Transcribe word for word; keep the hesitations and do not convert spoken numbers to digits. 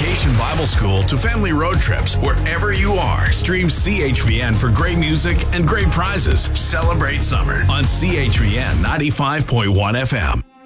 Vacation Bible School to family road trips, wherever you are, stream C H V N for great music and great prizes. Celebrate summer on C H V N ninety-five point one F M.